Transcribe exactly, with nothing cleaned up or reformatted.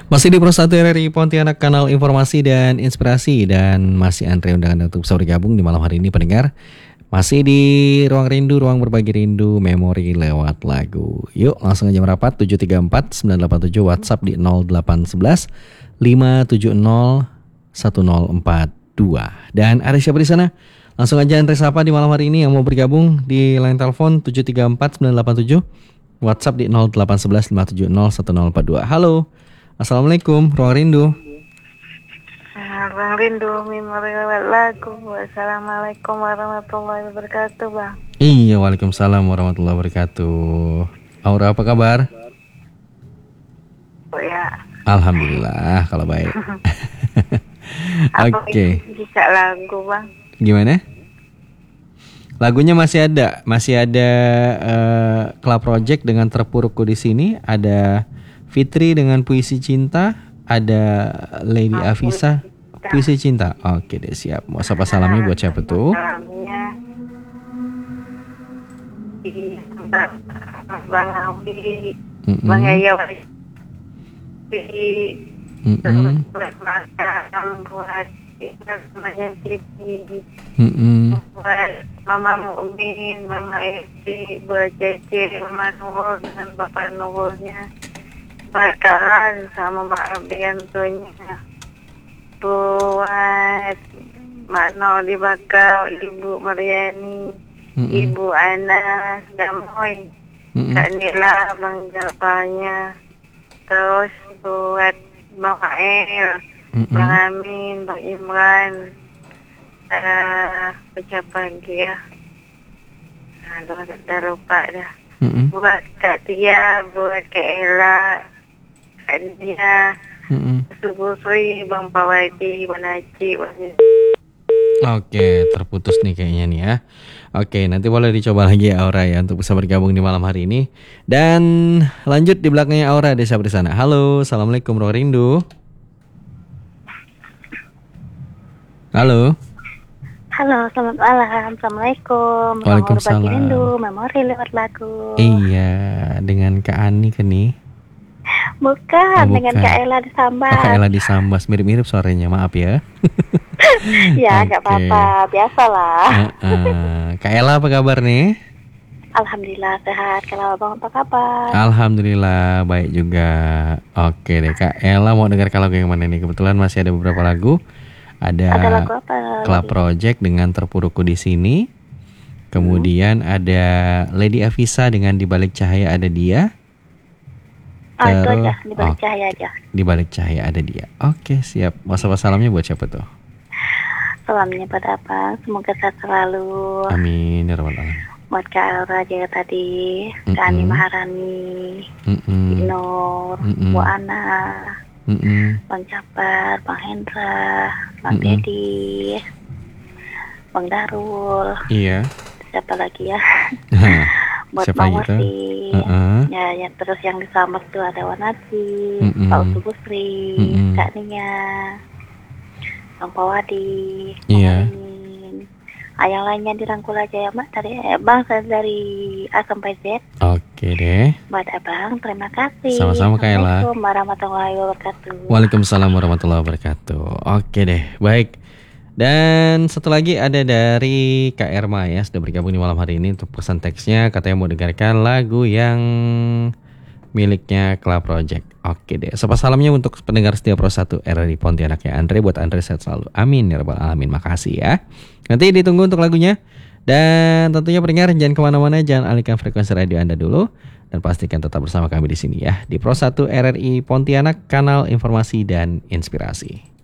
Masih di Pro satu R R I Pontianak, kanal informasi dan inspirasi. Dan masih Andre undangan untuk bisa bergabung di malam hari ini pendengar. Masih di Ruang Rindu, ruang berbagi rindu, memori lewat lagu. Yuk langsung aja merapat. Tujuh tiga empat sembilan delapan tujuh, WhatsApp di nol delapan satu satu lima tujuh nol satu nol empat dua. Dan ada siapa di sana? Langsung aja Andre sapa di malam hari ini yang mau bergabung di line telepon tujuh tiga empat sembilan delapan tujuh, WhatsApp di nol delapan satu satu lima tujuh nol satu nol empat dua. Halo. Assalamualaikum, Ruang Rindu. Ruang Rindu, memori lewat lagu. Wassalamualaikum warahmatullahi wabarakatuh, Bang. Iya, waalaikumsalam warahmatullahi wabarakatuh. Aura, apa kabar? Oh ya. Alhamdulillah, kalau baik. Oke. Okay. Bisa lagu, Bang. Gimana? Lagunya masih ada, masih ada uh, Club Project dengan Terpurukku di sini, ada Fitri dengan Puisi Cinta, ada Lady Afisa Puisi Cinta. Oke deh, siap. Mau sapa salamnya buat siapa tuh? Salamnya Bang Audi, Bang Yaya, terus buat makan, buat namanya Cici, buat Mama Mu'min, Mama Esti, buat Cece, Mama Nurul dengan Bapak Nurulnya, bakalan sama Mbak Abiantunya, buat Mak Noli Bakal, Ibu Mariani, mm-hmm. Ibu Ana, Damoy, mm-hmm. Kak Nila, Bang Japanya, terus buat Bang Ael, mm-hmm. Bang Amin, Bang Imran, uh, siapa lagi ya? Aduh, udah lupa dah. Mm-hmm. Buat Kak Tia, buat Kak Ella, Kak Dia, mm-hmm. Subuh Sri, Bang Pawadi, Bang Haji, Bang... Oke, terputus nih kayaknya nih ya. Oke, nanti boleh dicoba lagi ya Aura ya untuk bisa bergabung di malam hari ini. Dan lanjut di belakangnya Aura, ada siapa di sana? Halo, assalamualaikum Ruang Rindu. Halo. Halo, selamat malam. Assalamualaikum. Waalaikumsalam. Berbagi rindu, memori lewat lagu. Iya, dengan Kak Ani kan nih? Bukan, oh, dengan Kak Ella di Sambas. Oh, Kak Ella di Sambas, mirip-mirip suaranya, maaf ya. Ya, nggak okay. apa-apa, biasalah. uh, uh. Kak Ella apa kabar nih? Alhamdulillah sehat. Kalau Abang apa kabar? Alhamdulillah baik juga. Oke deh, Kak Ella mau dengar lagu yang mana nih? Kebetulan masih ada beberapa lagu. Ada, ada lagu apa? Club Project dengan Terpurukku di sini. Kemudian hmm. ada Lady Afisa dengan Di Balik Cahaya Ada Dia. Oh, Terus, itu aja, Di Balik oh, Cahaya aja. Di Balik Cahaya Ada Dia. Oke, siap. Masalah salamnya buat siapa tuh? Salamnya pada Abang, semoga sehat selalu. Amin ya rabbal alamin. Buat Kak Aura aja tadi, Kak Ani Maharani, Nur, Bu Ana, Mm-mm. Bang Japar, Bang Hendra, Bang Mm-mm. Dedi, Bang Darul. Iya. Siapa lagi ya? Buat siapa Bang gitu? Wati. Uh-uh. Ya, ya terus yang di Sambas tuh ada Wanati, Pak Subuh Sri, Mm-mm. Kak Nia, Bang Pawadi, iya. Ah, yang lainnya dirangkul aja ya Mbak dari eh, Bang dari A sampai Z. Oke deh. Buat Abang, terima kasih. Sama-sama Kak Ella. Assalamualaikum warahmatullahi wabarakatuh. Waalaikumsalam warahmatullahi wabarakatuh. Oke deh, baik. Dan satu lagi ada dari Kak Erma ya, sudah bergabung di malam hari ini untuk pesan teksnya, katanya mau dengarkan lagu yang miliknya Club Project. Oke deh, sapa salamnya untuk pendengar setia Pro satu R R I Pontianak ya Andre, buat Andre sehat selalu. Amin ya rabbal alamin, makasih ya. Nanti ditunggu untuk lagunya. Dan tentunya pendengar jangan kemana-mana, jangan alihkan frekuensi radio Anda dulu. Dan pastikan tetap bersama kami di sini ya, di Pro satu R R I Pontianak, kanal informasi dan inspirasi.